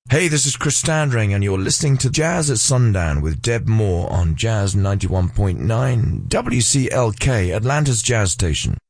Hey, this is Chris Standring, and you're listening to Jazz at Sundown with Deb Moore on Jazz 91.9 WCLK, Atlanta's Jazz Station.